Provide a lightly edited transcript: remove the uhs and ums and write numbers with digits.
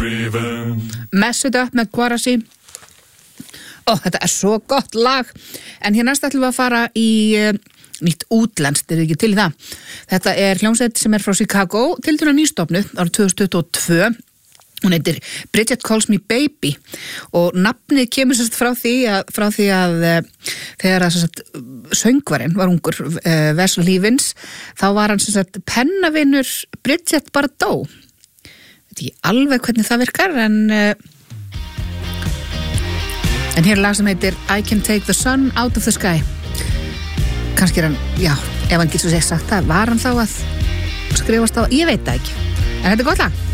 Mess It Up með Guaraci. Þetta svo gott lag. En hér næst ætlum við að fara í nýtt útlenskt, ekki til í það. Þetta hljómsveit sem frá Chicago, tiltölulega nýstofnuð árið 2022. Hún heitir Bridget Calls Me Baby og nafnið kemur sérst frá því að þegar að söngvarinn var ungur, Wes Levins, þá var hann sérst pennavinur Bridget Bardot. Veit ekki alveg hvernig það virkar, en hér lag sem heitir I Can Take the Sun Out of the Sky. Kannski hann, já, ef hann getur svo sagt það, var hann þá að skrifast á, ég veit það ekki. En þetta gott lag.